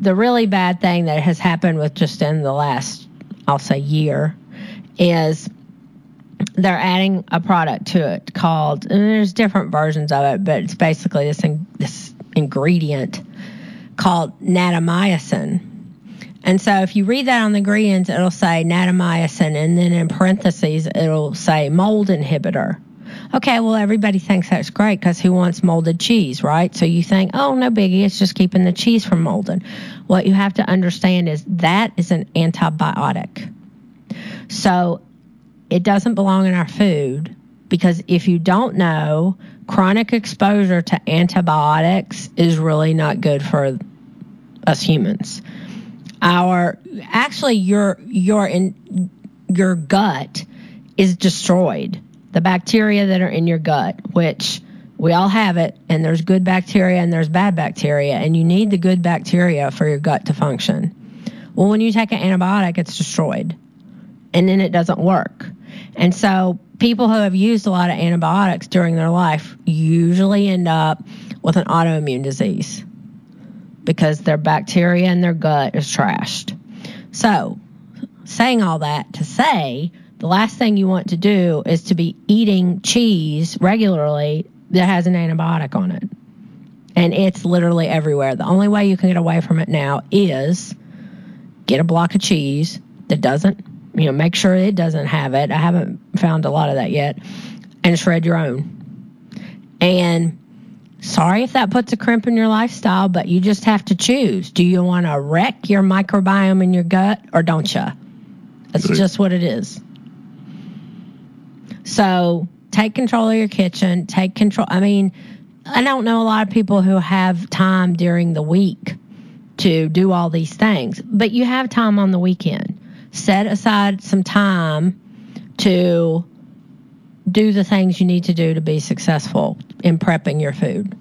the really bad thing that has happened with just in the last, I'll say, year is they're adding a product to it called, and there's different versions of it, but it's basically this ingredient called natamycin. And so if you read that on the ingredients, it'll say natamycin, and then in parentheses, it'll say mold inhibitor. Okay, well, everybody thinks that's great because who wants molded cheese, right? So you think, oh, no biggie, it's just keeping the cheese from molding. What you have to understand is that is an antibiotic. So it doesn't belong in our food because if you don't know, chronic exposure to antibiotics is really not good for us humans. Your gut is destroyed. The bacteria that are in your gut, which we all have it, and there's good bacteria and there's bad bacteria, and you need the good bacteria for your gut to function. Well, when you take an antibiotic, it's destroyed, and then it doesn't work. And so people who have used a lot of antibiotics during their life usually end up with an autoimmune disease because their bacteria in their gut is trashed. So, saying all that to say, the last thing you want to do is to be eating cheese regularly that has an antibiotic on it. And it's literally everywhere. The only way you can get away from it now is get a block of cheese that doesn't, make sure it doesn't have it. I haven't found a lot of that yet. And shred your own. And sorry if that puts a crimp in your lifestyle, but you just have to choose. Do you want to wreck your microbiome in your gut or don't you? That's just what it is. So take control of your kitchen. Take control. I mean, I don't know a lot of people who have time during the week to do all these things, but you have time on the weekend. Set aside some time to do the things you need to do to be successful in prepping your food.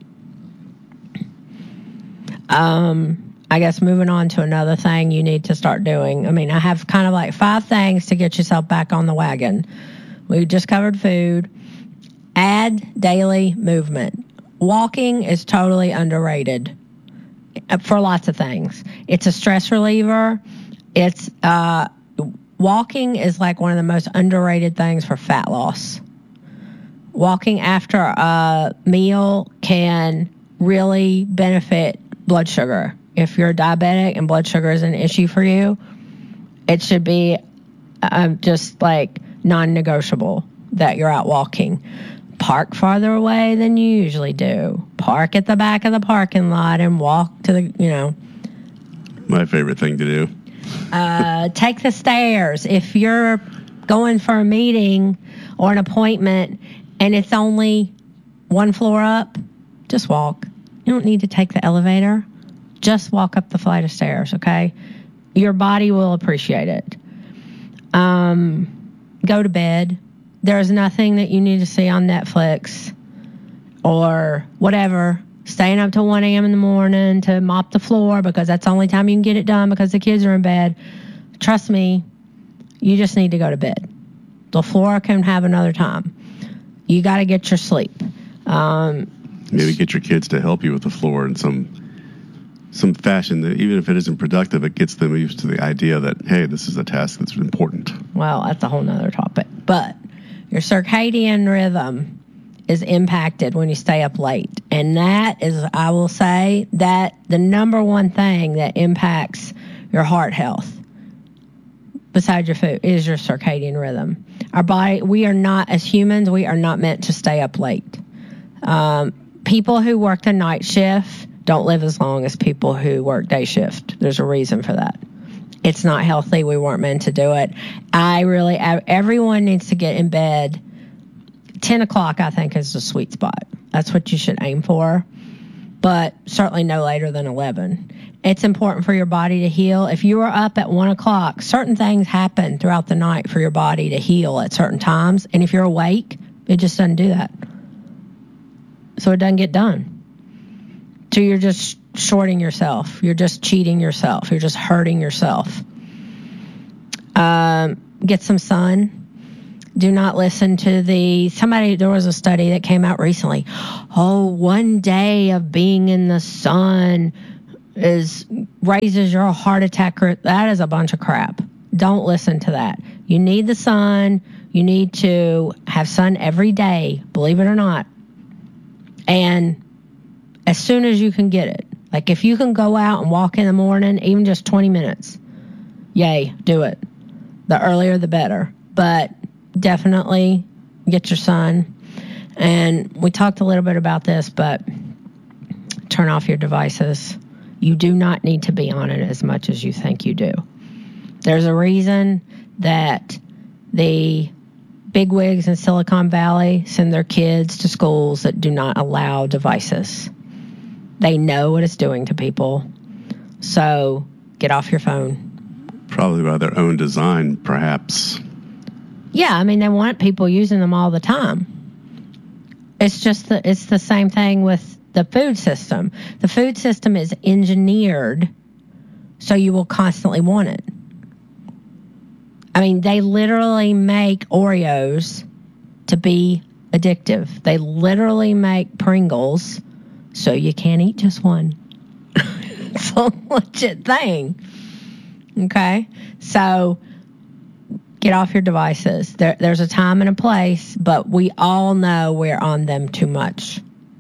I guess moving on to another thing you need to start doing. I mean, I have kind of like 5 things to get yourself back on the wagon. We just covered food. Add daily movement. Walking is totally underrated for lots of things. It's a stress reliever. It's walking is like one of the most underrated things for fat loss. Walking after a meal can really benefit blood sugar. If you're diabetic and blood sugar is an issue for you, it should be just like non-negotiable that you're out walking. Park farther away than you usually do. Park at the back of the parking lot and walk to the, My favorite thing to do. Take the stairs. If you're going for a meeting or an appointment and it's only 1 floor up, just walk. You don't need to take the elevator. Just walk up the flight of stairs, okay? Your body will appreciate it. Go to bed. There's nothing that you need to see on Netflix or whatever. Staying up till 1 a.m. in the morning to mop the floor because that's the only time you can get it done because the kids are in bed. Trust me, you just need to go to bed. The floor can have another time. You got to get your sleep. Maybe get your kids to help you with the floor in some fashion that even if it isn't productive, it gets them used to the idea that, hey, this is a task that's important. Well, that's a whole nother topic. But your circadian rhythm is impacted when you stay up late. And that is, I will say, that the number one thing that impacts your heart health, besides your food, is your circadian rhythm. Our body, we are not, as humans, we are not meant to stay up late. People who work the night shift don't live as long as people who work day shift. There's a reason for that. It's not healthy. We weren't meant to do it. Everyone needs to get in bed. 10 o'clock, I think, is the sweet spot. That's what you should aim for, but certainly no later than 11. It's important for your body to heal. If you are up at 1 o'clock, certain things happen throughout the night for your body to heal at certain times. And if you're awake, it just doesn't do that. So it doesn't get done. So you're just shorting yourself. You're just cheating yourself. You're just hurting yourself. Get some sun. Do not listen to there was a study that came out recently. 1 day of being in the sun raises your heart attack. That is a bunch of crap. Don't listen to that. You need the sun. You need to have sun every day, believe it or not. And as soon as you can get it. Like if you can go out and walk in the morning, even just 20 minutes, yay, do it. The earlier the better. But definitely get your sun. And we talked a little bit about this, but turn off your devices. You do not need to be on it as much as you think you do. There's a reason that the bigwigs in Silicon Valley send their kids to schools that do not allow devices. They know what it's doing to people. So get off your phone. Probably by their own design, perhaps. Yeah, I mean, they want people using them all the time. It's just it's the same thing with the food system. The food system is engineered so you will constantly want it. I mean, they literally make Oreos to be addictive. They literally make Pringles so you can't eat just one. It's a legit thing. Okay? So get off your devices. There's a time and a place, but we all know we're on them too much.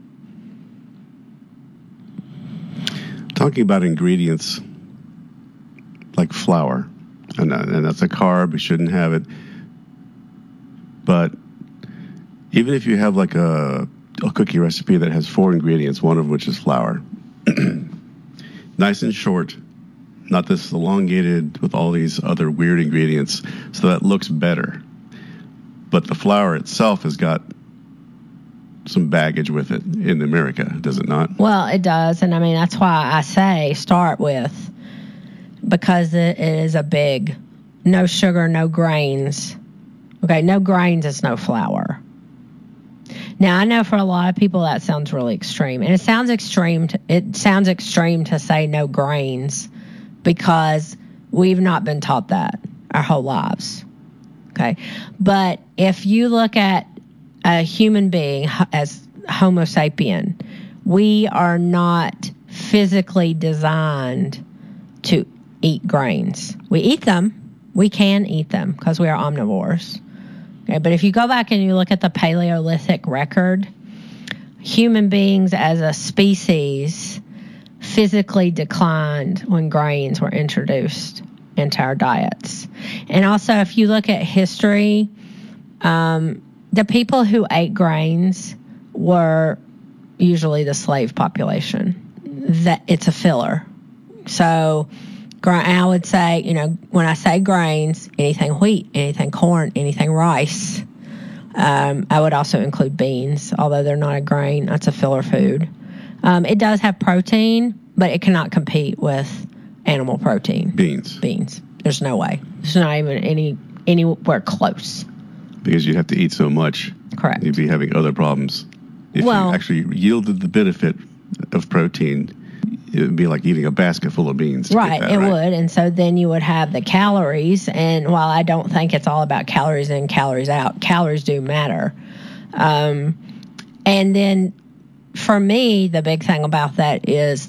Talking about ingredients like flour, and that's a carb, we shouldn't have it. But even if you have like a cookie recipe that has 4 ingredients, one of which is flour, nice and short, not this elongated with all these other weird ingredients, so that looks better. But the flour itself has got some baggage with it in America, does it not? Well, it does, and I mean, that's why I say start with, because it is a big, no sugar, no grains. Okay, no grains is no flour. Now, I know for a lot of people that sounds really extreme, and it sounds extreme to say no grains, because we've not been taught that our whole lives. Okay, but if you look at a human being as Homo sapien, we are not physically designed to eat grains. We eat them. We can eat them because we are omnivores. Okay, but if you go back and you look at the Paleolithic record, human beings as a species physically declined when grains were introduced into our diets. And also, if you look at history, the people who ate grains were usually the slave population. That it's a filler. So I would say, when I say grains, anything wheat, anything corn, anything rice. I would also include beans, although they're not a grain. That's a filler food. It does have protein, but it cannot compete with animal protein. Beans. There's no way. There's not even anywhere close. Because you'd have to eat so much. Correct. You'd be having other problems. If you actually yielded the benefit of protein, it would be like eating a basket full of beans. Right, it would. And so then you would have the calories. And while I don't think it's all about calories in, calories out, calories do matter. And then for me, the big thing about that is,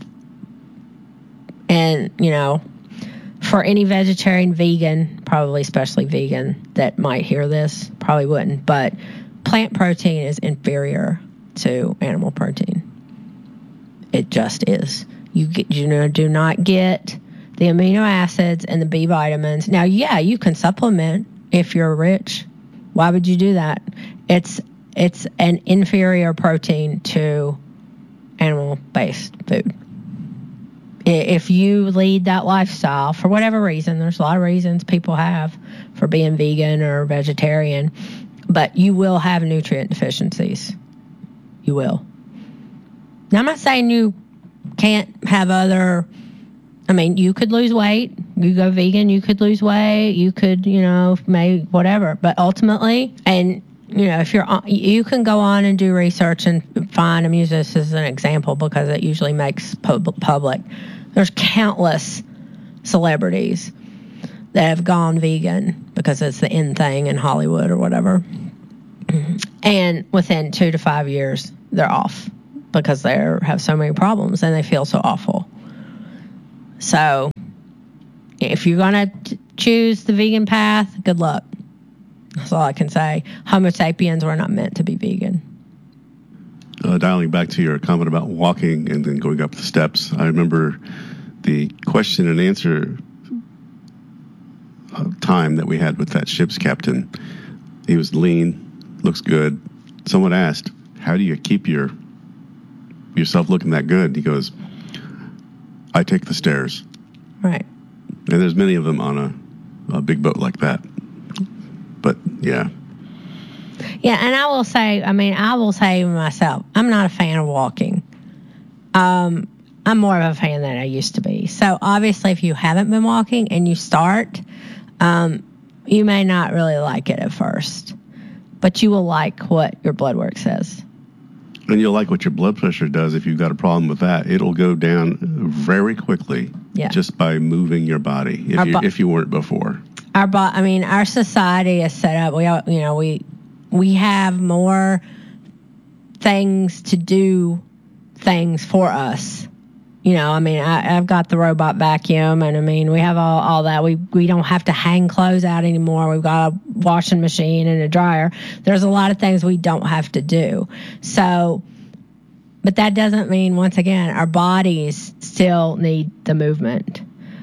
and, for any vegetarian, vegan, probably especially vegan that might hear this, probably wouldn't, but plant protein is inferior to animal protein. It just is. You do not get the amino acids and the B vitamins. Now, yeah, you can supplement if you're rich. Why would you do that? It's an inferior protein to animal-based food. If you lead that lifestyle, for whatever reason, there's a lot of reasons people have for being vegan or vegetarian, but you will have nutrient deficiencies. You will. Now, I'm not saying you can't have you could lose weight. You go vegan, you could lose weight. You could, maybe whatever. But ultimately, and, if you can go on and do research and find, I'm using this as an example because it usually makes public. There's countless celebrities that have gone vegan because it's the in thing in Hollywood or whatever. And within 2 to 5 years, they're off because they have so many problems and they feel so awful. So if you're going to choose the vegan path, good luck. That's all I can say. Homo sapiens were not meant to be vegan. Dialing back to your comment about walking and then going up the steps, I remember the question and answer time that we had with that ship's captain. He was lean, looks good. Someone asked, how do you keep yourself looking that good? He goes, I take the stairs. Right. And there's many of them on a big boat like that. But, yeah. Yeah, and I will say myself, I'm not a fan of walking. I'm more of a fan than I used to be. So, obviously, if you haven't been walking and you start, you may not really like it at first. But you will like what your blood work says. And you'll like what your blood pressure does if you've got a problem with that. It'll go down very quickly just by moving your body if you weren't before. Our society is set up. We have more things to do things for us. I've got the robot vacuum, and we have all that. We don't have to hang clothes out anymore. We've got a washing machine and a dryer. There's a lot of things we don't have to do. So, but that doesn't mean, once again, our bodies still need the movement.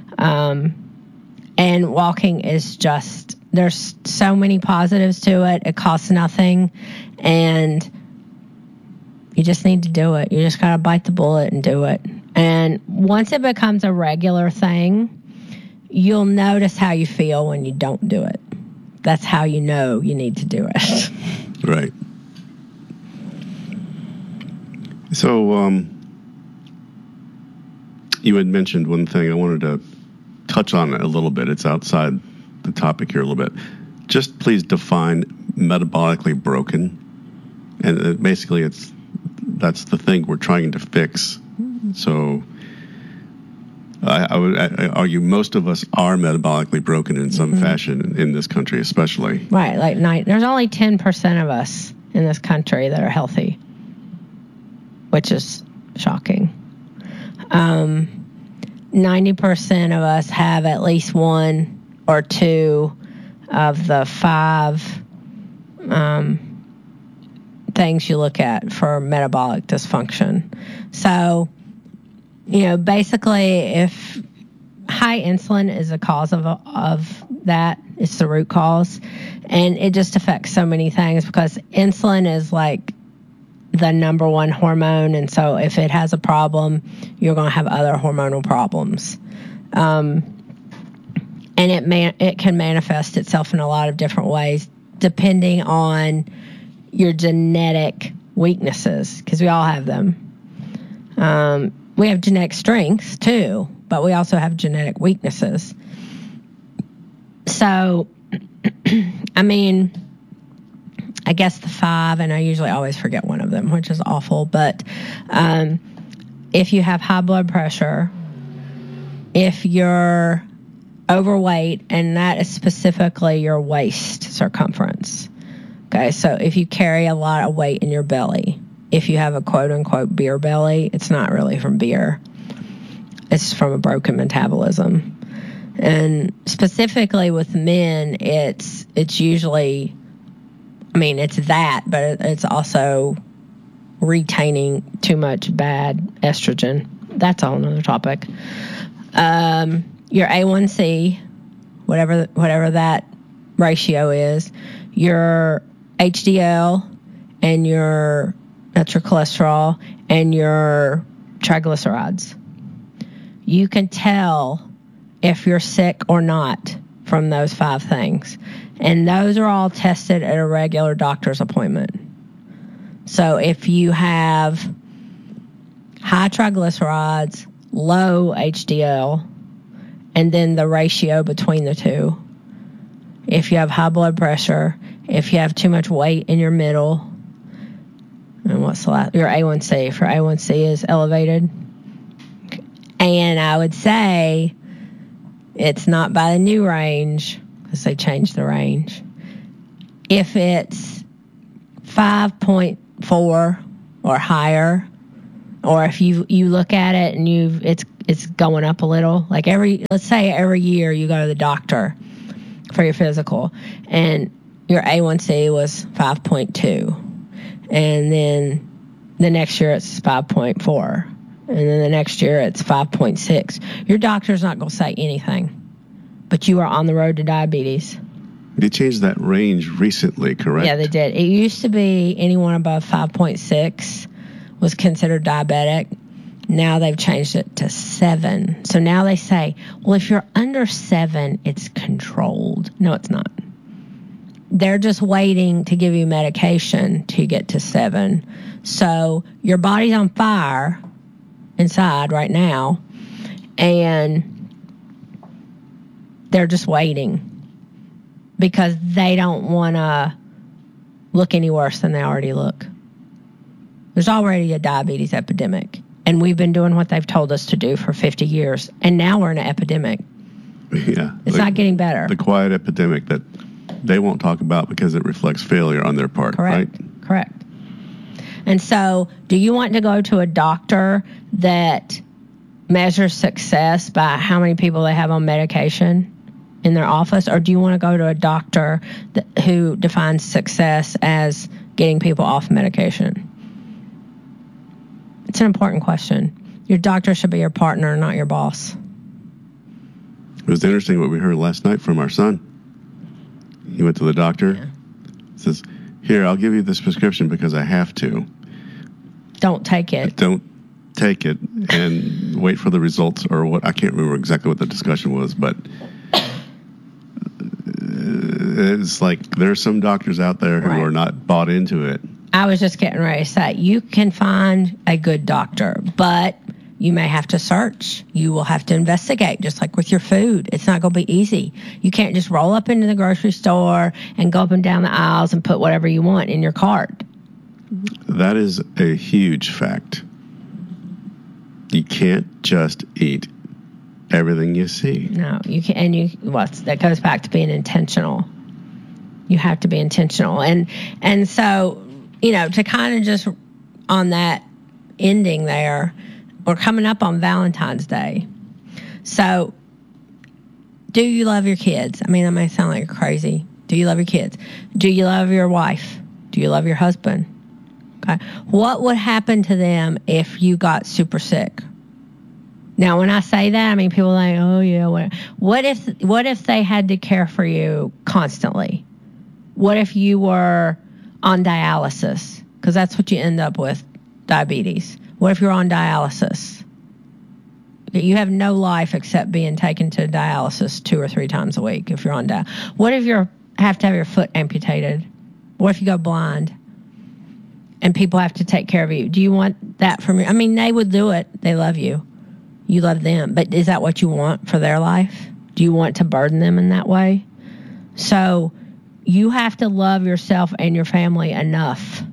And walking is just, there's so many positives to it. It costs nothing, and you just need to do it. You just got to bite the bullet and do it. And once it becomes a regular thing, you'll notice how you feel when you don't do it. That's how you know you need to do it. Right. So, you had mentioned one thing. I wanted to touch on it a little bit. It's outside the topic here a little bit. Just please define metabolically broken. And basically, that's the thing we're trying to fix. So I would argue most of us are metabolically broken in some fashion in this country, especially. Right. There's only 10% of us in this country that are healthy, which is shocking. 90% of us have at least one or two of the 5 things you look at for metabolic dysfunction. So, basically, if high insulin is a cause of that, it's the root cause, and it just affects so many things because insulin is like the number one hormone, and so if it has a problem, you're going to have other hormonal problems. And it can manifest itself in a lot of different ways depending on your genetic weaknesses, because we all have them. We have genetic strengths too, but we also have genetic weaknesses. So, I guess the 5, and I usually always forget one of them, which is awful, but if you have high blood pressure, if you're overweight, and that is specifically your waist circumference. Okay, so if you carry a lot of weight in your belly, if you have a quote-unquote beer belly, it's not really from beer. It's from a broken metabolism. And specifically with men, it's usually, it's that, but it's also retaining too much bad estrogen. That's a whole nother topic. Your A1C, whatever that ratio is, your HDL, and that's your cholesterol, and your triglycerides. You can tell if you're sick or not from those 5 things. And those are all tested at a regular doctor's appointment. So if you have high triglycerides, low HDL, and then the ratio between the two, if you have high blood pressure, if you have too much weight in your middle, and what's the last? Your A1C. If your A1C is elevated. And I would say it's not by the new range, because they changed the range. If it's 5.4 or higher, or if you look at it and it's going up a little. Like let's say every year you go to the doctor for your physical, and your A1C was 5.2, and then the next year it's 5.4, and then the next year it's 5.6. Your doctor's not going to say anything, but you are on the road to diabetes. They changed that range recently, correct? Yeah, they did. It used to be anyone above 5.6 was considered diabetic. Now they've changed it to 7. So now they say, well, if you're under 7, it's controlled. No, it's not. They're just waiting to give you medication to get to 7. So your body's on fire inside right now, and they're just waiting because they don't want to look any worse than they already look. There's already a diabetes epidemic, and we've been doing what they've told us to do for 50 years, and now we're in an epidemic. Yeah. It's not getting better. The quiet epidemic that they won't talk about because it reflects failure on their part, right? Correct. And so, do you want to go to a doctor that measures success by how many people they have on medication in their office, or do you want to go to a doctor who defines success as getting people off medication? It's an important question. Your doctor should be your partner, not your boss. It was interesting what we heard last night from our son. He went to the doctor. Yeah. Says, here, I'll give you this prescription because I have to. Don't take it. Don't take it and wait for the results, or what. I can't remember exactly what the discussion was, but it's like there are some doctors out there who are not bought into it. I was just getting ready to say, you can find a good doctor, but you may have to search. You will have to investigate, just like with your food. It's not going to be easy. You can't just roll up into the grocery store and go up and down the aisles and put whatever you want in your cart. That is a huge fact. You can't just eat everything you see. No, you can, and that goes back to being intentional. You have to be intentional, and so to kind of just on that ending there, we're coming up on Valentine's Day. So, do you love your kids? I mean, that may sound like you're crazy. Do you love your kids? Do you love your wife? Do you love your husband? Okay. What would happen to them if you got super sick? Now, when I say that, I mean, people are like, oh, yeah. What if they had to care for you constantly? What if you were on dialysis? Because that's what you end up with, diabetes. What if you're on dialysis? You have no life except being taken to dialysis 2 or 3 times a week if you're on dialysis. What if you have to have your foot amputated? What if you go blind and people have to take care of you? Do you want that from you? I mean, they would do it. They love you. You love them. But is that what you want for their life? Do you want to burden them in that way? So you have to love yourself and your family enough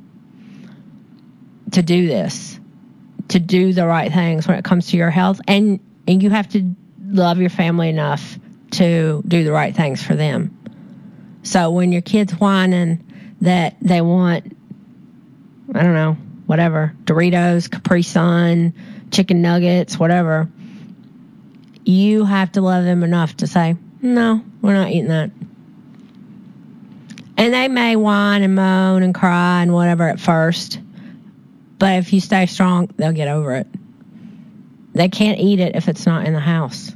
to do this, to do the right things when it comes to your health. And you have to love your family enough to do the right things for them. So when your kid's whining that they want, I don't know, whatever, Doritos, Capri Sun, chicken nuggets, whatever, you have to love them enough to say, no, we're not eating that. And they may whine and moan and cry and whatever at first, but if you stay strong, they'll get over it. They can't eat it if it's not in the house.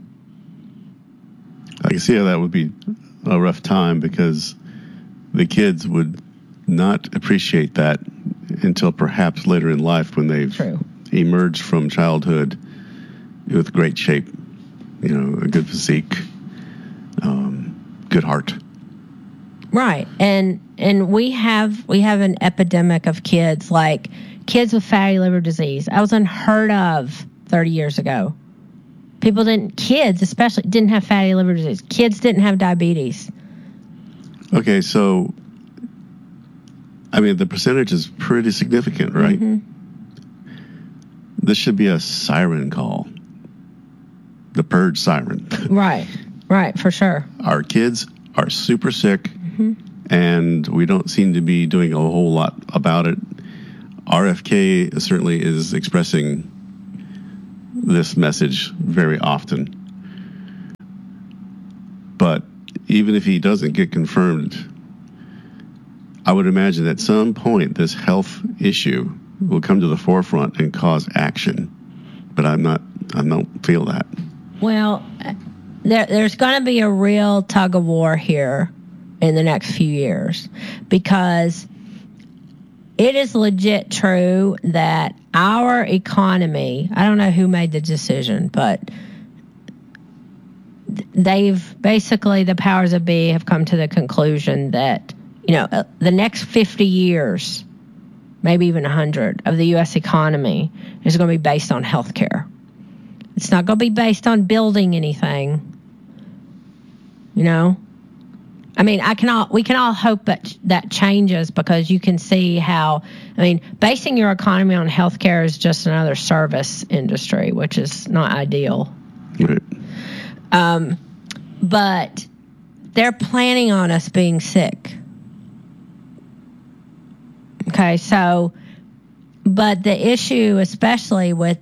I can see how that would be a rough time because the kids would not appreciate that until perhaps later in life when they've emerged from childhood with great shape, a good physique, good heart. Right. And we have an epidemic of kids, like kids with fatty liver disease. That was unheard of 30 years ago. Kids especially, didn't have fatty liver disease. Kids didn't have diabetes. Okay, so, I mean, the percentage is pretty significant, right? Mm-hmm. This should be a siren call. The purge siren. Right, for sure. Our kids are super sick, and we don't seem to be doing a whole lot about it. RFK certainly is expressing this message very often. But even if he doesn't get confirmed, I would imagine at some point this health issue will come to the forefront and cause action. But I don't feel that. Well, there's going to be a real tug of war here in the next few years, because it is legit true that our economy, I don't know who made the decision, but the powers that be have come to the conclusion that, the next 50 years, maybe even 100 of the U.S. economy is going to be based on healthcare. It's not going to be based on building anything. I mean, we can all hope that changes, because you can see how, basing your economy on healthcare is just another service industry, which is not ideal. Right. But they're planning on us being sick. Okay, so, but the issue, especially with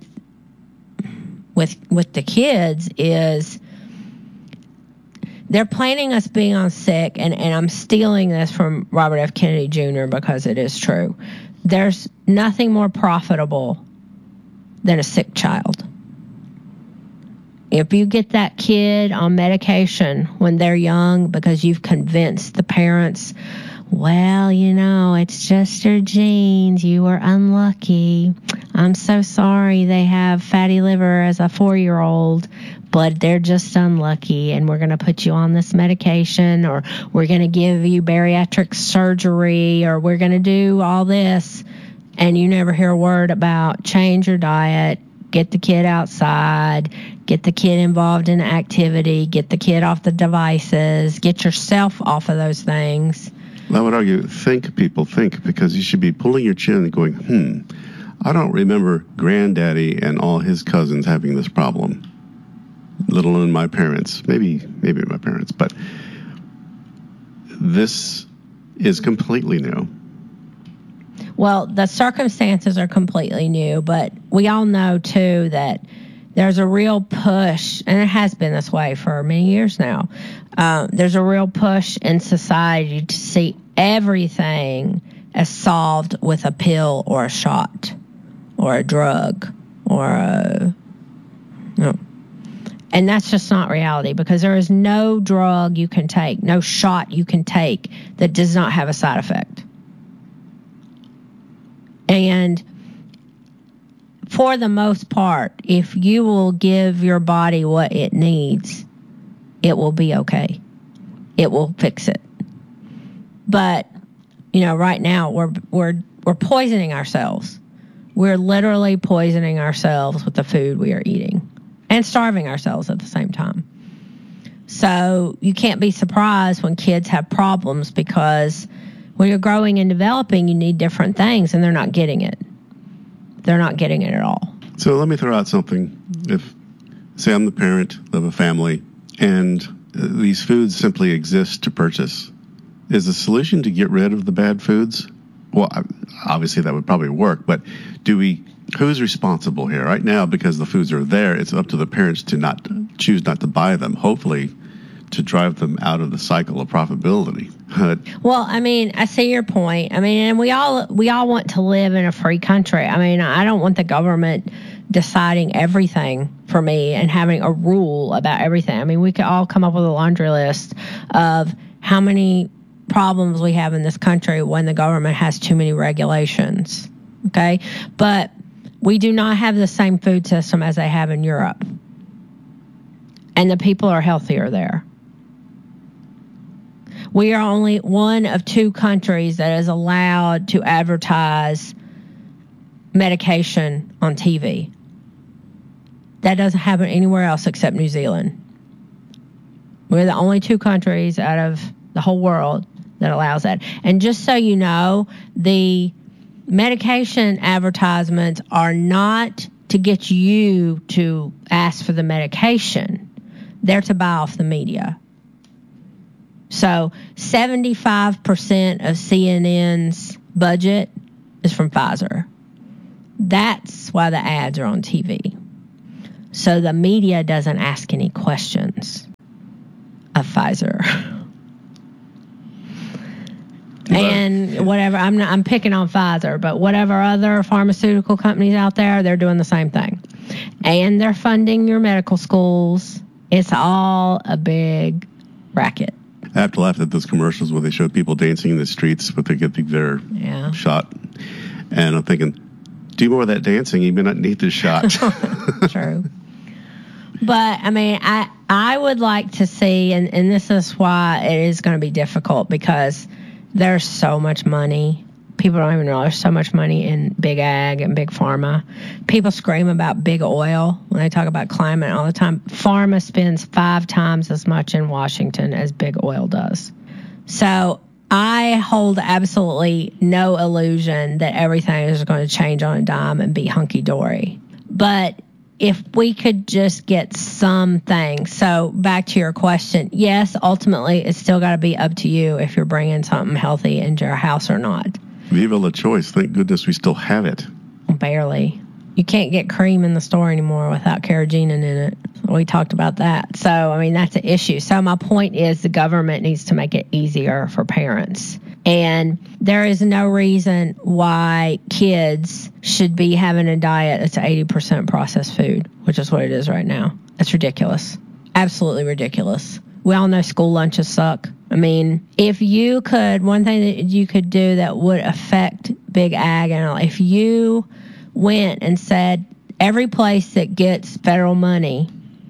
the kids, is they're planning us being on sick, and I'm stealing this from Robert F. Kennedy Jr. because it is true. There's nothing more profitable than a sick child. If you get that kid on medication when they're young because you've convinced the parents, well, it's just your genes. You were unlucky. I'm so sorry they have fatty liver as a 4-year-old, but they're just unlucky, and we're going to put you on this medication, or we're going to give you bariatric surgery, or we're going to do all this, and you never hear a word about change your diet, get the kid outside, get the kid involved in activity, get the kid off the devices, get yourself off of those things. I would argue, think, because you should be pulling your chin and going, I don't remember Granddaddy and all his cousins having this problem, let alone my parents. Maybe my parents, but this is completely new. Well, the circumstances are completely new, but we all know, too, that there's a real push, and it has been this way for many years now. There's a real push in society to see everything as solved with a pill or a shot or a drug or and that's just not reality, because there is no drug you can take, no shot you can take that does not have a side effect. And for the most part, if you will give your body what it needs, it will be okay. It will fix it. But, right now we're poisoning ourselves. We're literally poisoning ourselves with the food we are eating, and starving ourselves at the same time. So you can't be surprised when kids have problems, because when you're growing and developing, you need different things, and they're not getting it. They're not getting it at all. So let me throw out something. If, say, I'm the parent of a family, and these foods simply exist to purchase, is the solution to get rid of the bad foods? Well, obviously that would probably work, but who's responsible here? Right now, because the foods are there, it's up to the parents to choose not to buy them, hopefully to drive them out of the cycle of profitability. Well, I see your point. And we all want to live in a free country. I don't want the government deciding everything for me and having a rule about everything. We could all come up with a laundry list of how many problems we have in this country when the government has too many regulations. Okay? But we do not have the same food system as they have in Europe. And the people are healthier there. We are only one of 2 countries that is allowed to advertise medication on TV. That doesn't happen anywhere else except New Zealand. We're the only 2 countries out of the whole world that allows that. And just so you know, the medication advertisements are not to get you to ask for the medication. They're to buy off the media. So 75% of CNN's budget is from Pfizer. That's why the ads are on TV. so the media doesn't ask any questions of Pfizer. And whatever, I'm picking on Pfizer, but whatever other pharmaceutical companies out there, they're doing the same thing. And they're funding your medical schools. It's all a big racket. I have to laugh at those commercials where they show people dancing in the streets, but they get their shot. And I'm thinking, do more of that dancing, you may not need this shot. True. But, I mean, I would like to see, and this is why it is going to be difficult, because there's so much money. People don't even know there's so much money in big ag and big pharma. People scream about big oil when they talk about climate all the time. Pharma spends 5 times as much in Washington as big oil does. So I hold absolutely no illusion that everything is going to change on a dime and be hunky-dory. But if we could just get something. So back to your question, yes, ultimately it's still got to be up to you if you're bringing something healthy into your house or not. Viva la choice. Thank goodness we still have it. Barely. You can't get cream in the store anymore without carrageenan in it. We talked about that. So, I mean, that's an issue. So my point is the government needs to make it easier for parents. And there is no reason why kids should be having a diet that's 80% processed food, which is what it is right now. It's ridiculous. Absolutely ridiculous. We all know school lunches suck. I mean, if you could, one thing that you could do that would affect big ag, and if you went and said every place that gets federal money,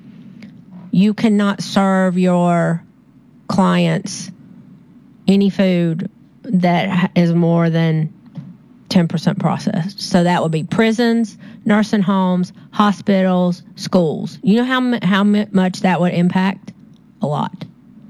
you cannot serve your clients any food that is more than 10% processed. So that would be prisons, nursing homes, hospitals, schools. You know how much that would impact? A lot.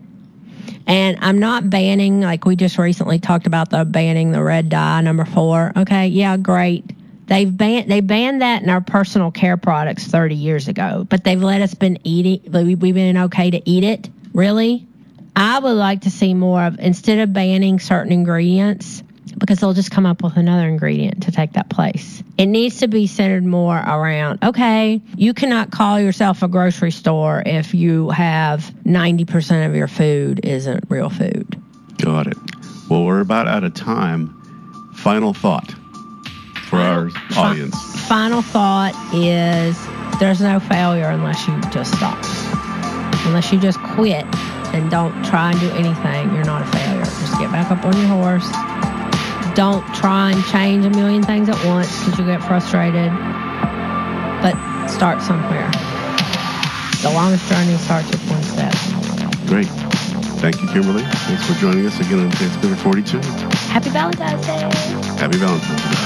And I'm not banning, like we just recently talked about banning the red dye, number 4. Okay, yeah, great. They banned that in our personal care products 30 years ago, but they've let us been eating. We've been okay to eat it. Really? I would like to see more of, instead of banning certain ingredients, because they'll just come up with another ingredient to take that place. It needs to be centered more around, okay, you cannot call yourself a grocery store if you have 90% of your food isn't real food. Got it. Well, we're about out of time. Final thought for our audience. Final thought is there's no failure unless you just stop. Unless you just quit and don't try and do anything, you're not a failure. Just get back up on your horse. Don't try and change a million things at once because you get frustrated. But start somewhere. The longest journey starts with one step. Great. Thank you, Kimberly. Thanks for joining us again on Transmitter 42. Happy Valentine's Day. Happy Valentine's Day.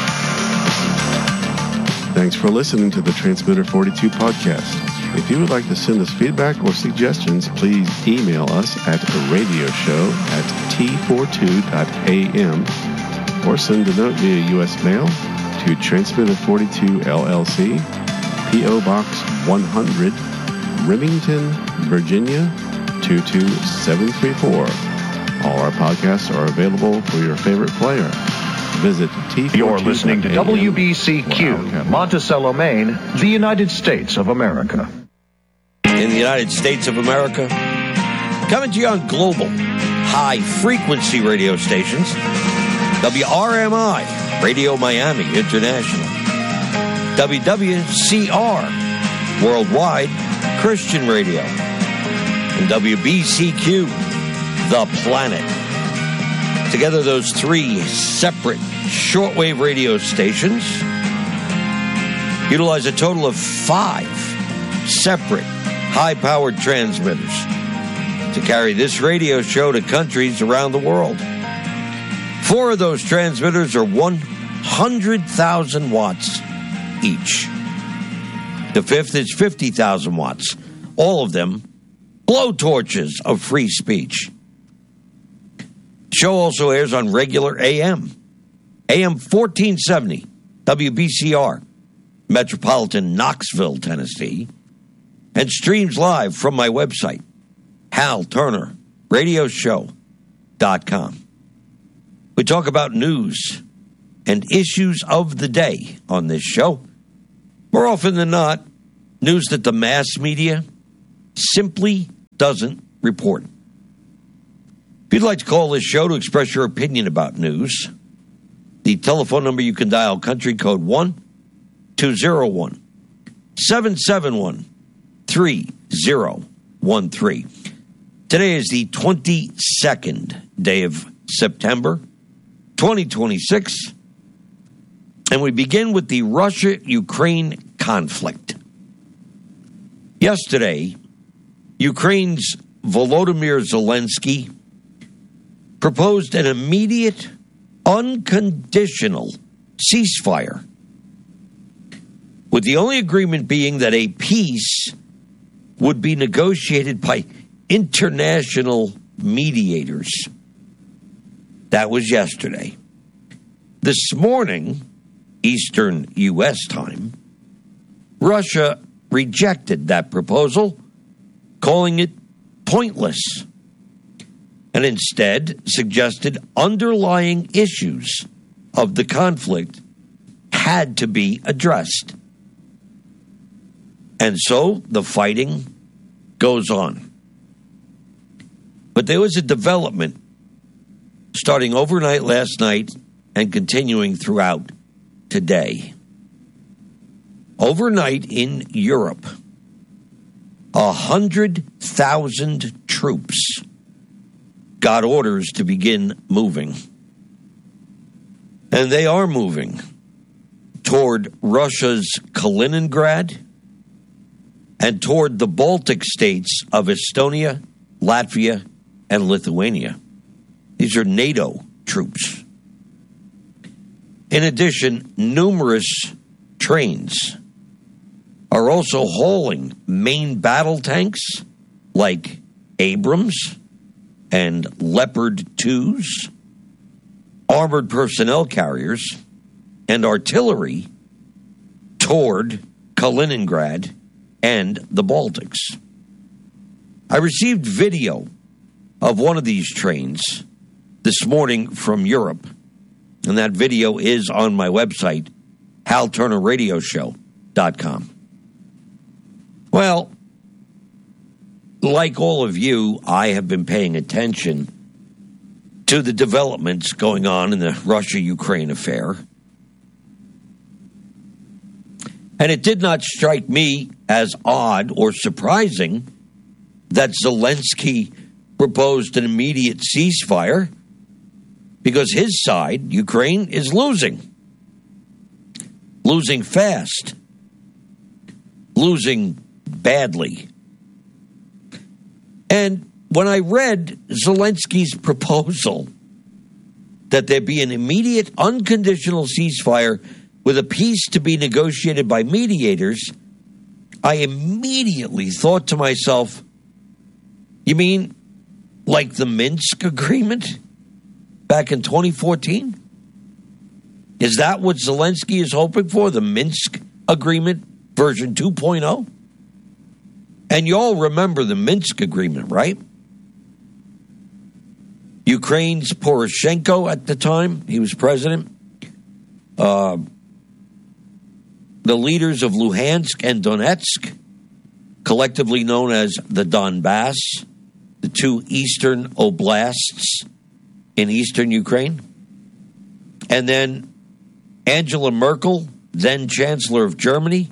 Thanks for listening to the Transmitter 42 podcast. If you would like to send us feedback or suggestions, please email us at radioshow@t42.am or send a note via U.S. mail to Transmitter 42 LLC, P.O. Box 100, Remington, Virginia 22734. All our podcasts are available for your favorite player. Visit T42. You're listening to WBCQ, Monticello, Maine, the United States of America. In the United States of America, coming to you on global high-frequency radio stations, WRMI, Radio Miami International, WWCR, Worldwide Christian Radio, and WBCQ, The Planet. Together, those 3 separate shortwave radio stations utilize a total of 5 separate high-powered transmitters to carry this radio show to countries around the world. 4 of those transmitters are 100,000 watts each. The 5th is 50,000 watts. All of them blowtorches of free speech. The show also airs on regular AM 1470, WBCR, Metropolitan Knoxville, Tennessee, and streams live from my website, HalTurnerRadioshow.com. We talk about news and issues of the day on this show. More often than not, news that the mass media simply doesn't report. If you'd like to call this show to express your opinion about news, the telephone number you can dial, country code 1-201-771-3013. Today is the 22nd day of September, 2026, and we begin with the Russia-Ukraine conflict. Yesterday, Ukraine's Volodymyr Zelensky proposed an immediate, unconditional ceasefire, with the only agreement being that a peace would be negotiated by international mediators. That was yesterday. This morning, Eastern U.S. time, Russia rejected that proposal, calling it pointless, and instead suggested underlying issues of the conflict had to be addressed. And so the fighting goes on. But there was a development starting overnight last night and continuing throughout today. Overnight in Europe, 100,000 troops got orders to begin moving. And they are moving toward Russia's Kaliningrad and toward the Baltic states of Estonia, Latvia, and Lithuania. These are NATO troops. In addition, numerous trains are also hauling main battle tanks like Abrams and Leopard 2s, armored personnel carriers, and artillery toward Kaliningrad and the Baltics. I received video of one of these trains this morning from Europe, and that video is on my website, HalTurnerRadioShow.com. Well, like all of you, I have been paying attention to the developments going on in the Russia-Ukraine affair. And it did not strike me as odd or surprising that Zelensky proposed an immediate ceasefire, because his side, Ukraine, is losing. Losing fast. Losing badly. And when I read Zelensky's proposal that there be an immediate, unconditional ceasefire with a peace to be negotiated by mediators, I immediately thought to myself, you mean like the Minsk agreement back in 2014? Is that what Zelensky is hoping for, the Minsk agreement version 2.0? And you all remember the Minsk agreement, right? Ukraine's Poroshenko at the time, he was president. The leaders of Luhansk and Donetsk, collectively known as the Donbass, the two eastern oblasts in eastern Ukraine. And then Angela Merkel, then Chancellor of Germany,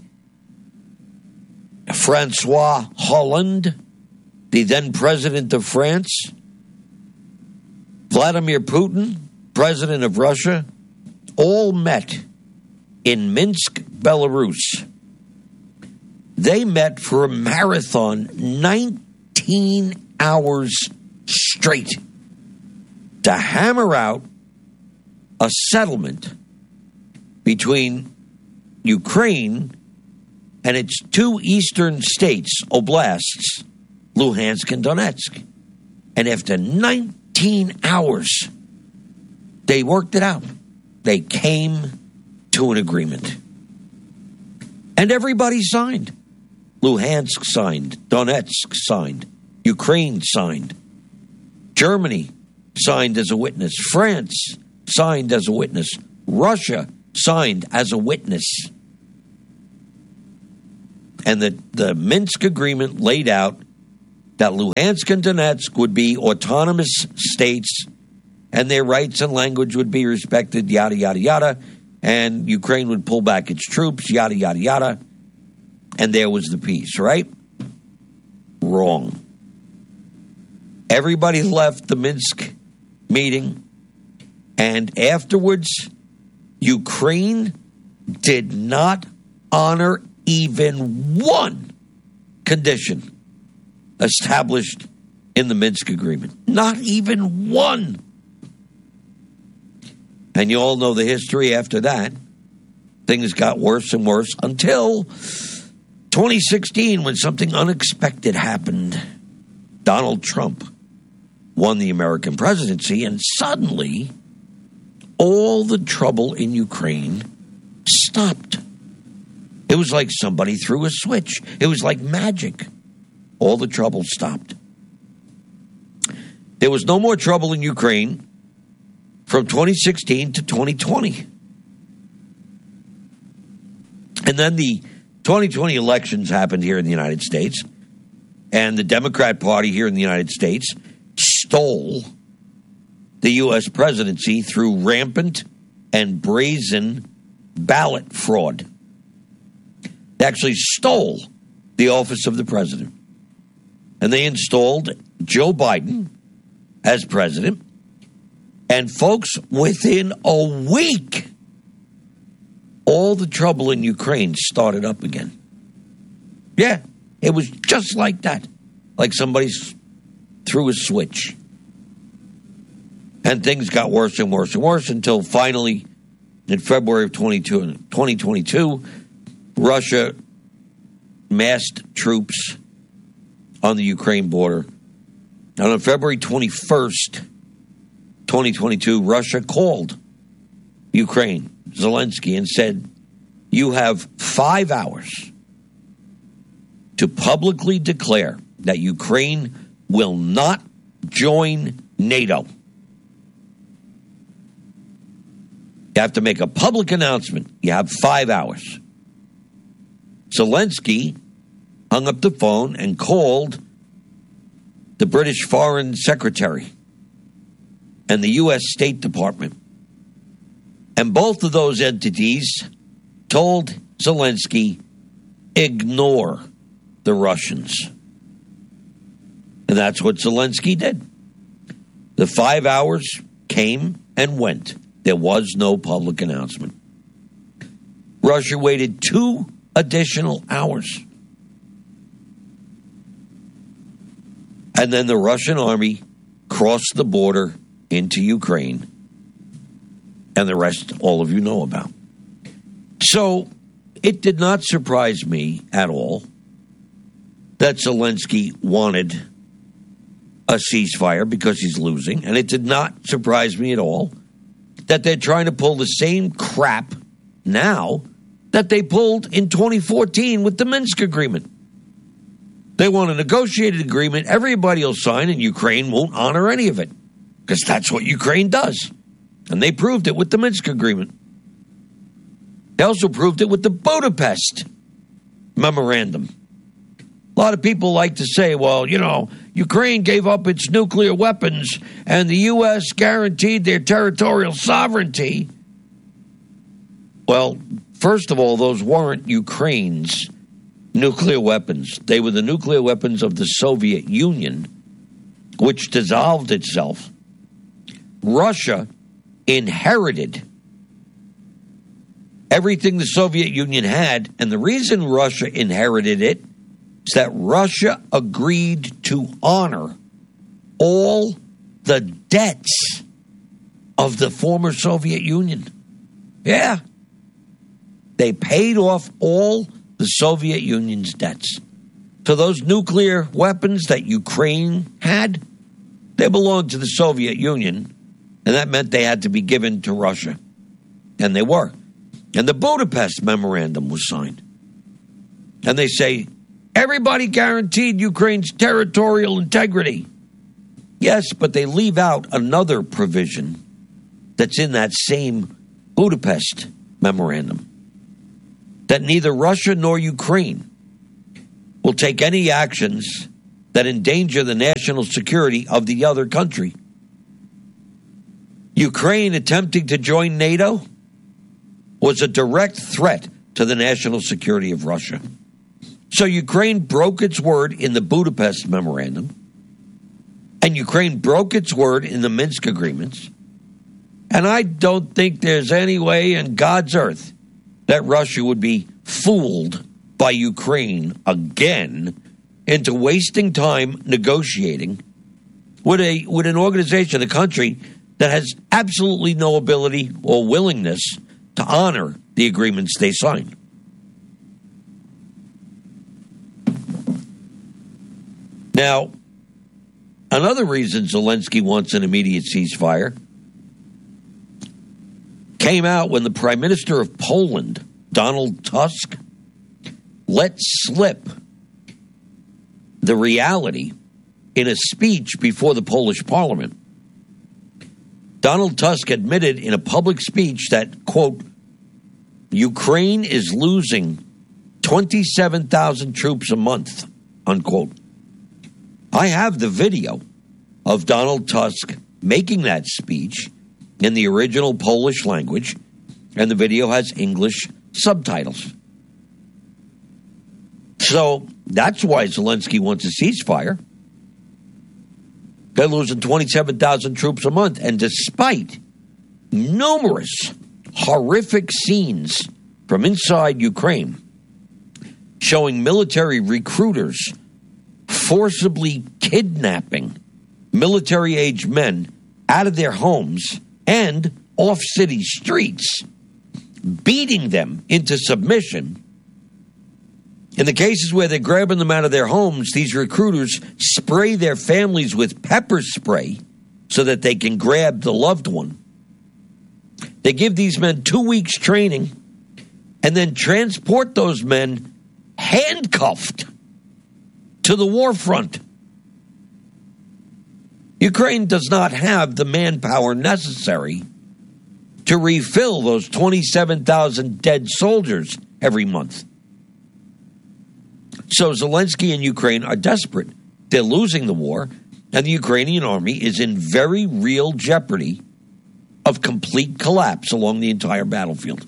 Francois Hollande, the then President of France, Vladimir Putin, President of Russia, all met in Minsk, Belarus. They met for a marathon, 19 hours straight, to hammer out a settlement between Ukraine and its two eastern states, oblasts, Luhansk and Donetsk. And after 19 hours, they worked it out. They came to an agreement. And everybody signed. Luhansk signed. Donetsk signed. Ukraine signed. Germany signed as a witness. France signed as a witness. Russia signed as a witness. And the Minsk agreement laid out that Luhansk and Donetsk would be autonomous states and their rights and language would be respected, yada, yada, yada. And Ukraine would pull back its troops, yada, yada, yada. And there was the peace, right? Wrong. Everybody left the Minsk meeting. And afterwards, Ukraine did not honor even one condition established in the Minsk agreement. Not even one. And you all know the history after that. Things got worse and worse until 2016 when something unexpected happened. Donald Trump won the American presidency, and suddenly all the trouble in Ukraine stopped. It was like somebody threw a switch. It was like magic. All the trouble stopped. There was no more trouble in Ukraine from 2016 to 2020. And then the 2020 elections happened here in the United States, and the Democrat Party here in the United States stole the U.S. presidency through rampant and brazen ballot fraud. They actually stole the office of the president. And they installed Joe Biden as president. And folks, within a week, all the trouble in Ukraine started up again. Yeah, it was just like that. Like somebody threw a switch. And things got worse and worse and worse until finally, in February of 2022, Russia massed troops on the Ukraine border. And on February 21st, 2022, Russia called Ukraine, Zelensky, and said, you have 5 hours to publicly declare that Ukraine will not join NATO. You have to make a public announcement. You have 5 hours. Zelensky hung up the phone and called the British Foreign Secretary and the U.S. State Department. And both of those entities told Zelensky, ignore the Russians. And that's what Zelensky did. The 5 hours came and went. There was no public announcement. Russia waited 2 additional hours. And then the Russian army crossed the border into Ukraine. And the rest, all of you know about. So it did not surprise me at all that Zelensky wanted a ceasefire because he's losing. And it did not surprise me at all that they're trying to pull the same crap now that they pulled in 2014 with the Minsk agreement. They want a negotiated agreement everybody will sign, and Ukraine won't honor any of it because that's what Ukraine does. And they proved it with the Minsk agreement. They also proved it with the Budapest memorandum. A lot of people like to say, well, you know, Ukraine gave up its nuclear weapons and the U.S. guaranteed their territorial sovereignty. Well, first of all, those weren't Ukraine's nuclear weapons. They were the nuclear weapons of the Soviet Union, which dissolved itself. Russia inherited everything the Soviet Union had, and the reason Russia inherited it is that Russia agreed to honor all the debts of the former Soviet Union. Yeah. They paid off all the Soviet Union's debts. So those nuclear weapons that Ukraine had, they belonged to the Soviet Union, and that meant they had to be given to Russia. And they were. And the Budapest memorandum was signed. And they say, everybody guaranteed Ukraine's territorial integrity. Yes, but they leave out another provision that's in that same Budapest memorandum, that neither Russia nor Ukraine will take any actions that endanger the national security of the other country. Ukraine attempting to join NATO was a direct threat to the national security of Russia. So Ukraine broke its word in the Budapest Memorandum, and Ukraine broke its word in the Minsk agreements. And I don't think there's any way in God's earth that Russia would be fooled by Ukraine again into wasting time negotiating with an organization, a country that has absolutely no ability or willingness to honor the agreements they signed. Now, another reason Zelensky wants an immediate ceasefire came out when the Prime Minister of Poland, Donald Tusk, let slip the reality in a speech before the Polish Parliament. Donald Tusk admitted in a public speech that, quote, Ukraine is losing 27,000 troops a month, unquote. I have the video of Donald Tusk making that speech in the original Polish language, and the video has English subtitles. So that's why Zelensky wants a ceasefire. They're losing 27,000 troops a month. And despite numerous horrific scenes from inside Ukraine showing military recruiters forcibly kidnapping military-age men out of their homes and off city streets, beating them into submission. In the cases where they're grabbing them out of their homes, these recruiters spray their families with pepper spray so that they can grab the loved one. They give these men 2 weeks training and then transport those men handcuffed to the war front. Ukraine does not have the manpower necessary to refill those 27,000 dead soldiers every month. So Zelensky and Ukraine are desperate. They're losing the war, and the Ukrainian army is in very real jeopardy of complete collapse along the entire battlefield.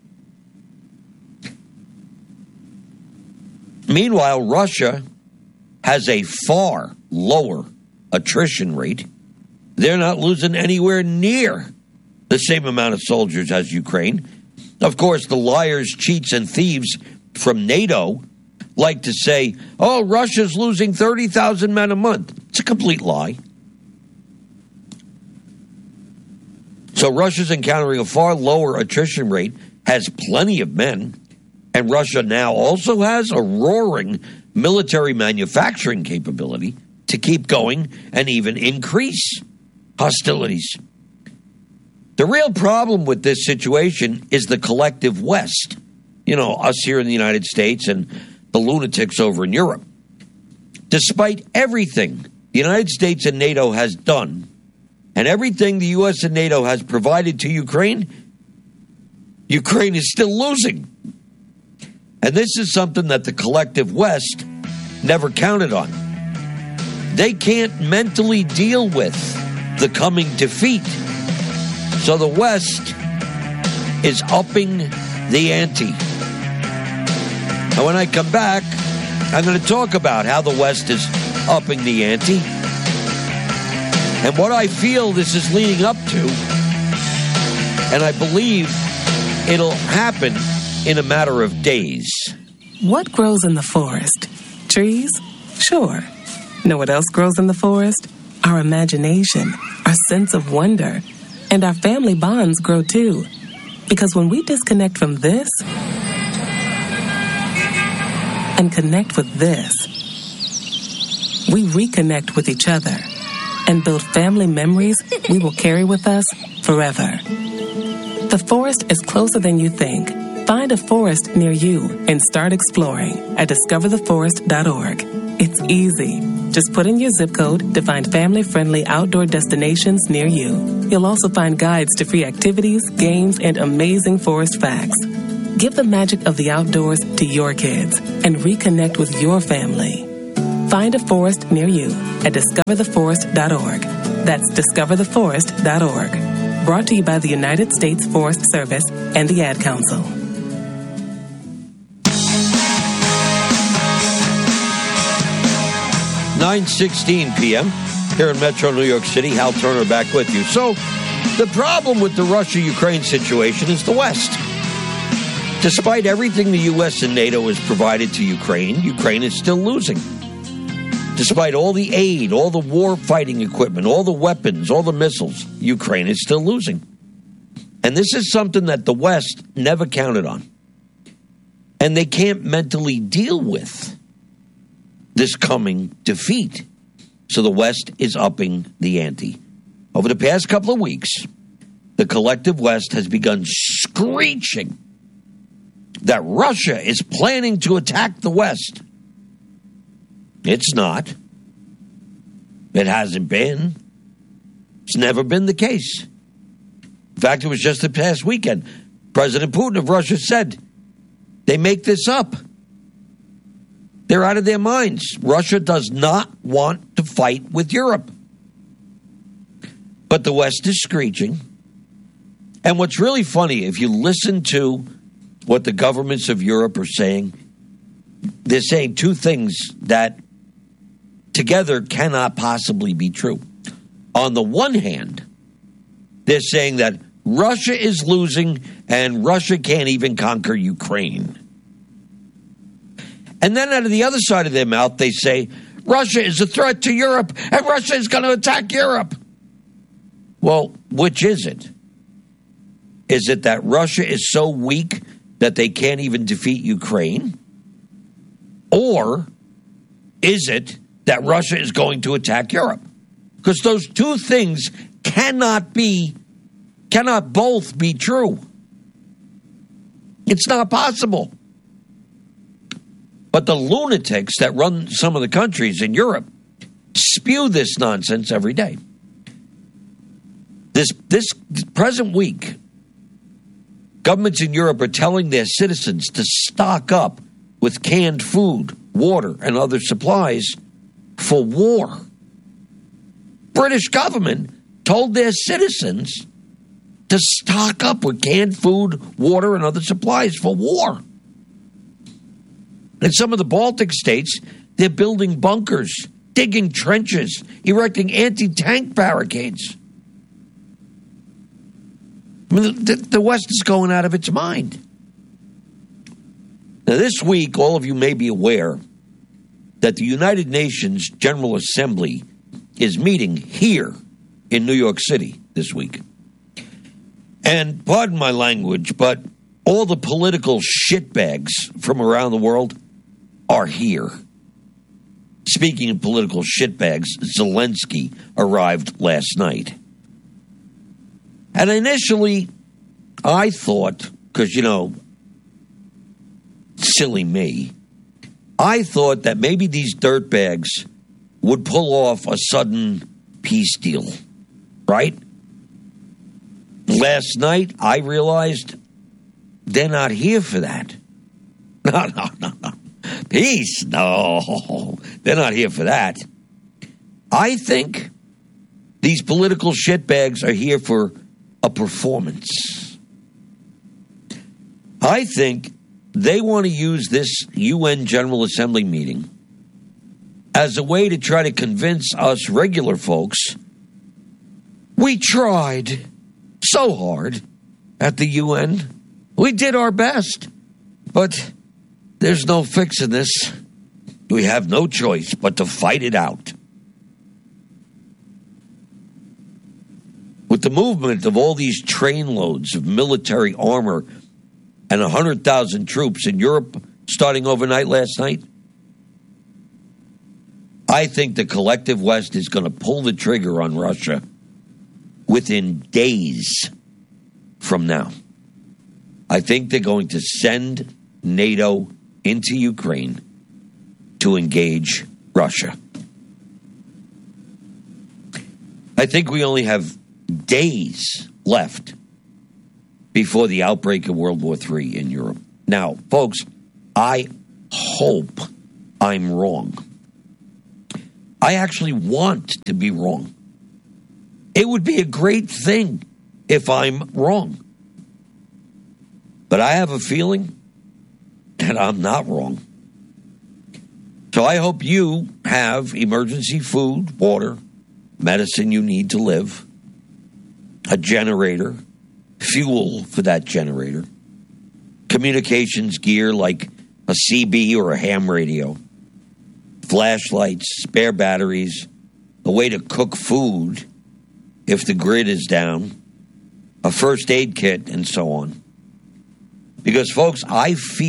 Meanwhile, Russia has a far lower attrition rate. They're not losing anywhere near the same amount of soldiers as Ukraine. Of course, the liars, cheats, and thieves from NATO like to say, oh, Russia's losing 30,000 men a month. It's a complete lie. So Russia's encountering a far lower attrition rate, has plenty of men, and Russia now also has a roaring military manufacturing capability to keep going and even increase hostilities. The real problem with this situation is the collective West. You know, us here in the United States and the lunatics over in Europe. Despite everything the United States and NATO has done, and everything the U.S. and NATO has provided to Ukraine, Ukraine is still losing. And this is something that the collective West never counted on. They can't mentally deal with the coming defeat. So the West is upping the ante. And when I come back, I'm going to talk about how the West is upping the ante and what I feel this is leading up to. And I believe it'll happen in a matter of days. What grows in the forest? Trees? Sure. Know what else grows in the forest? Our imagination, our sense of wonder, and our family bonds grow too. Because when we disconnect from this and connect with this, we reconnect with each other and build family memories we will carry with us forever. The forest is closer than you think. Find a forest near you and start exploring at discovertheforest.org. It's easy. Just put in your zip code to find family-friendly outdoor destinations near you. You'll also find guides to free activities, games, and amazing forest facts. Give the magic of the outdoors to your kids and reconnect with your family. Find a forest near you at discovertheforest.org. That's discovertheforest.org. Brought to you by the United States Forest Service and the Ad Council. (9:16 p.m. here in Metro New York City. Hal Turner back with you. So, the problem with the Russia-Ukraine situation is the West. Despite everything the U.S. and NATO has provided to Ukraine, Ukraine is still losing. Despite all the aid, all the war-fighting equipment, all the weapons, all the missiles, Ukraine is still losing. And this is something that the West never counted on. And they can't mentally deal with this coming defeat. So the West is upping the ante. Over the past couple of weeks, the collective West has begun screeching that Russia is planning to attack the West. It's not. It hasn't been. It's never been the case. In fact, it was just the past weekend. President Putin of Russia said they make this up. They're out of their minds. Russia does not want to fight with Europe. But the West is screeching. And what's really funny, if you listen to what the governments of Europe are saying, they're saying two things that together cannot possibly be true. On the one hand, they're saying that Russia is losing and Russia can't even conquer Ukraine. And then out of the other side of their mouth, they say, Russia is a threat to Europe and Russia is going to attack Europe. Well, which is it? Is it that Russia is so weak that they can't even defeat Ukraine? Or is it that Russia is going to attack Europe? Because those two things cannot both be true. It's not possible. But the lunatics that run some of the countries in Europe spew this nonsense every day. This present week, governments in Europe are telling their citizens to stock up with canned food, water, and other supplies for war. British government told their citizens to stock up with canned food, water, and other supplies for war. In some of the Baltic states, they're building bunkers, digging trenches, erecting anti-tank barricades. I mean, the West is going out of its mind. Now, this week, all of you may be aware that the United Nations General Assembly is meeting here in New York City this week. And pardon my language, but all the political shitbags from around the world are here. Speaking of political shitbags, Zelensky arrived last night. And initially, I thought, because, silly me, I thought that maybe these dirtbags would pull off a sudden peace deal, right? Last night, I realized they're not here for that. No. Peace? No. They're not here for that. I think these political shitbags are here for a performance. I think they want to use this UN General Assembly meeting as a way to try to convince us regular folks we tried so hard at the UN. We did our best, but there's no fixing this. We have no choice but to fight it out. With the movement of all these trainloads of military armor and 100,000 troops in Europe starting overnight last night, I think the collective West is going to pull the trigger on Russia within days from now. I think they're going to send NATO into Ukraine to engage Russia. I think we only have days left before the outbreak of World War III in Europe. Now, folks, I hope I'm wrong. I actually want to be wrong. It would be a great thing if I'm wrong. But I have a feeling that I'm not wrong. So I hope you have emergency food, water, medicine you need to live, a generator, fuel for that generator, communications gear like a CB or a ham radio, flashlights, spare batteries, a way to cook food if the grid is down, a first aid kit, and so on. Because, folks, I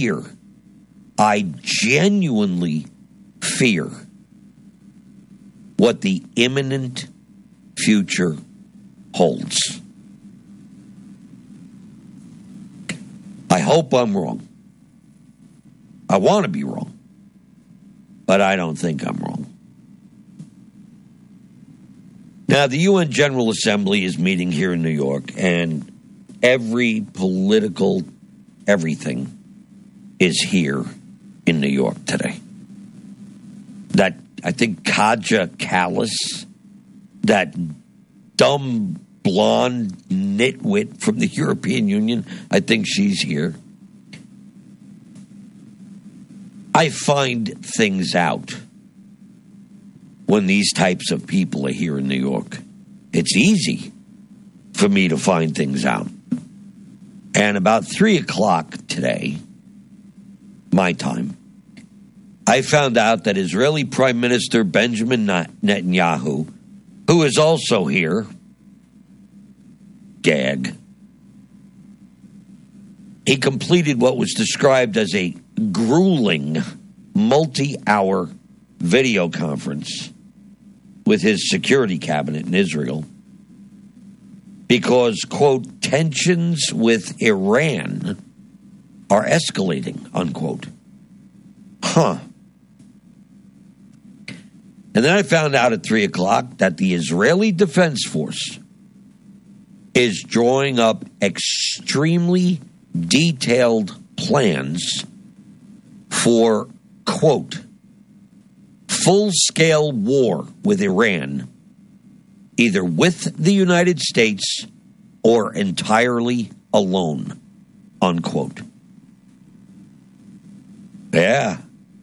genuinely fear what the imminent future holds. I hope I'm wrong. I want to be wrong, but I don't think I'm wrong. Now, the UN General Assembly is meeting here in New York, and every political everything is here in New York today. That, I think, Kaja Kallas, that dumb, blonde nitwit from the European Union, I think she's here. I find things out when these types of people are here in New York. It's easy for me to find things out. And about 3 o'clock today, my time, I found out that Israeli Prime Minister Benjamin Netanyahu, who is also here, gag, he completed what was described as a grueling multi-hour video conference with his security cabinet in Israel because, quote, tensions with Iran are escalating, unquote. Huh. And then I found out at 3 o'clock that the Israeli Defense Force is drawing up extremely detailed plans for, quote, full-scale war with Iran, either with the United States or entirely alone, unquote. Yeah.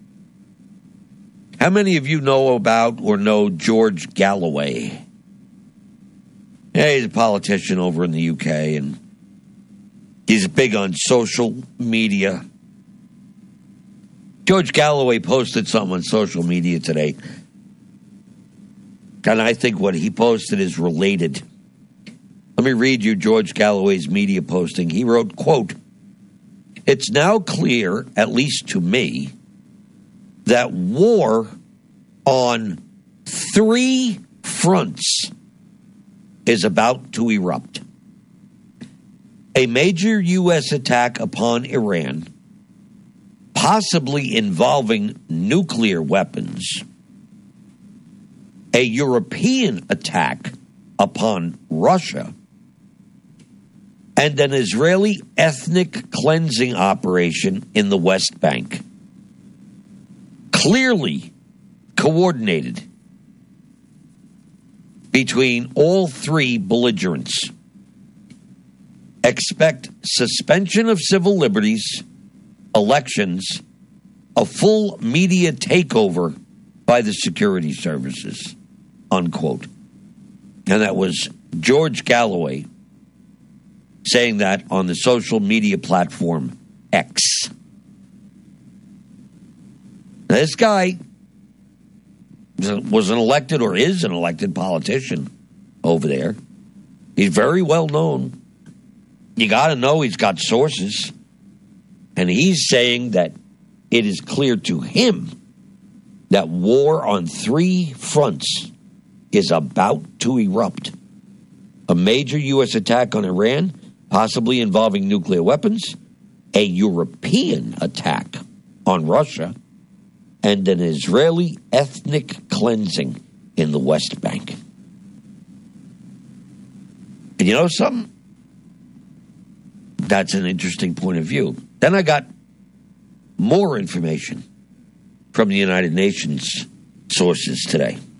How many of you know about or know George Galloway? Yeah, he's a politician over in the UK, and he's big on social media. George Galloway posted something on social media today, and I think what he posted is related. Let me read you George Galloway's media posting. He wrote, quote, "It's now clear, at least to me, that war on 3 fronts is about to erupt. A major U.S. attack upon Iran, possibly involving nuclear weapons, a European attack upon Russia, and an Israeli ethnic cleansing operation in the West Bank. Clearly coordinated between all 3 belligerents. Expect suspension of civil liberties, elections, a full media takeover by the security services," unquote. And that was George Galloway saying that on the social media platform X. Now, this guy was an elected or is an elected politician over there. He's very well known. You got to know he's got sources. And he's saying that it is clear to him that war on 3 fronts is about to erupt. A major U.S. attack on Iran, possibly involving nuclear weapons, a European attack on Russia, and an Israeli ethnic cleansing in the West Bank. And you know something? That's an interesting point of view. Then I got more information from the United Nations sources today.